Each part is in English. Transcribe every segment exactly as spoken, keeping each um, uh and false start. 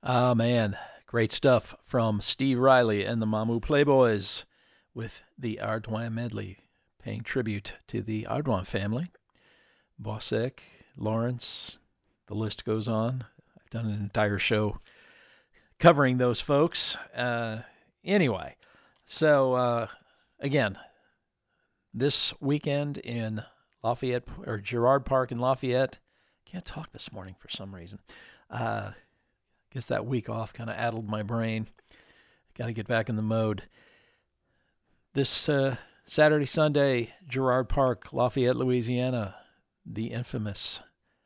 Ah, man, great stuff from Steve Riley and the Mamou Playboys with the Ardouin medley, paying tribute to the Ardouin family. Bosek, Lawrence, the list goes on. I've done an entire show covering those folks. Uh, anyway, so uh, again, this weekend in Lafayette, or Girard Park in Lafayette, can't talk this morning for some reason. Uh, guess that week off kind of addled my brain. Got to get back in the mode. This uh, Saturday, Sunday, Girard Park, Lafayette, Louisiana, the infamous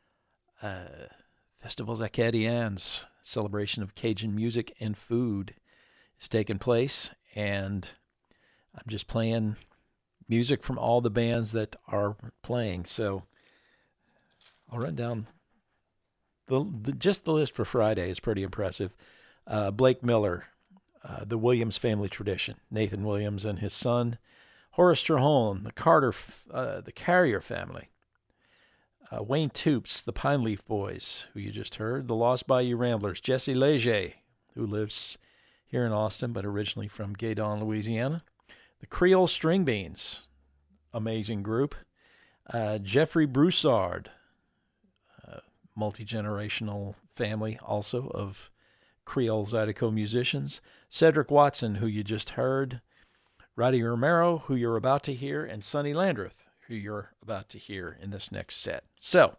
uh, Festivals Acadiens, celebration of Cajun music and food, is taking place, and I'm just playing music from all the bands that are playing. So I'll run down the, the just the list for Friday is pretty impressive. Uh, Blake Miller, uh, the Williams Family Tradition, Nathan Williams and his son, Horace Trahone, the Carter, uh, the Carrier Family, uh, Wayne Toops, the Pine Leaf Boys, who you just heard, the Lost Bayou Ramblers, Jesse Leger, who lives here in Austin but originally from Gaydon, Louisiana, the Creole String Beans, amazing group, uh, Jeffrey Broussard, uh, multi-generational family also of Creole Zydeco musicians, Cedric Watson, who you just heard, Roddy Romero, who you're about to hear, and Sonny Landreth, who you're about to hear in this next set. So,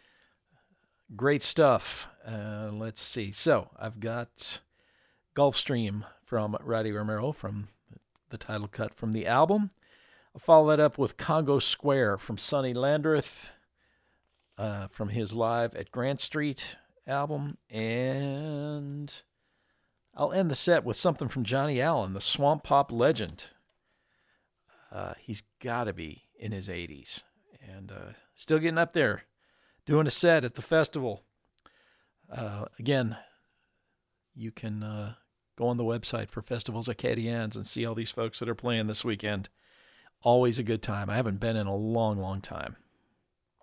great stuff. Uh, let's see. So, I've got Gulfstream from Roddy Romero from the title cut from the album. I'll follow that up with Congo Square from Sonny Landreth uh, from his Live at Grant Street album. And I'll end the set with something from Johnny Allen, the swamp pop legend. Uh, he's got to be in his eighties and uh, still getting up there, doing a set at the festival. Uh, again, you can uh, go on the website for Festivals Acadiens and see all these folks that are playing this weekend. Always a good time. I haven't been in a long, long time.